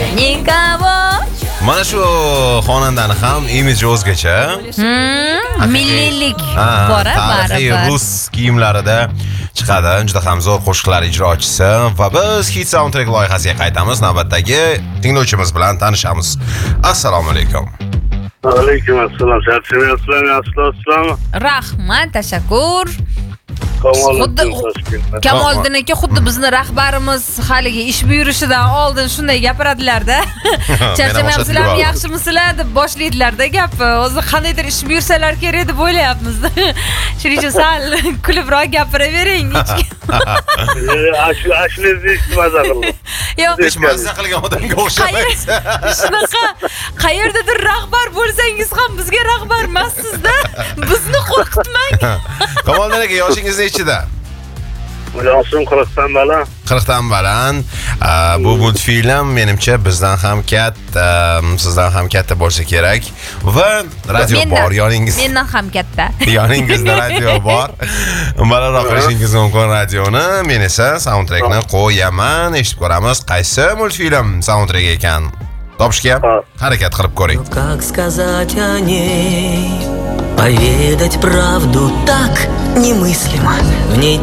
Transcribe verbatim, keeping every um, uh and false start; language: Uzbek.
Никого. Mana shu xonandani ham imiji o'zgacha. Hmm, millilik bor, tarixiy baribir. rus kiyimlarida chiqadi. Juda ham zo'r qo'shiqlar ijrochisi va biz Hit Soundtrack loyihasiga qaytamiz. Navbatdagi tinglovchimiz bilan tanishamiz. Assalomu alaykum. Alaykum assalom. Charchamayapsizlarmi? Yaxshilarsizlarmi? Rahmat, tashakkur. Kamoliddin Xuddi- Toshkentdan. Kamoliddin aka xuddi bizni rahbarimiz haligi ish buyurishidan oldin shunday gapiradilarda. Charchamayapsizlarmi, o'xshatib yaxshimisizlar deb boshlaydilarda gapni. O'zi qandaydir ish buyursalar kerak deb o'ylayapmiz. Shuning uchun sal kulibroq gapiravering. Ashu ashulangizni eshitib maza qildim. Yo'q, Hech mazza qilgan odamga o'xshamaysiz. shunaqa qayerdadir rahbar bo'lsangiz ham bizga rahbar emassizda. Bizni qo'rqitmang. Kamoliddin aka, yoshingiz nechida? Yoshim qirqdan baland. qirqdan baland. Aa, Bu multfilm menimcha bizdan ham katta, sizdan ham katta bo'lsa kerak va radio Mendan- bor yoningizda. Mendan ham katta. Yoningizda radio bor. Balandroq qilishingiz mumkin radioni. Men esa soundtrackni qo'yaman, eshitib ko'ramiz qaysi multfilm soundtrack ekan. Topishga harakat qilib ko'ring. Как сказать о ней? Поведать правду так немыслимо. В ней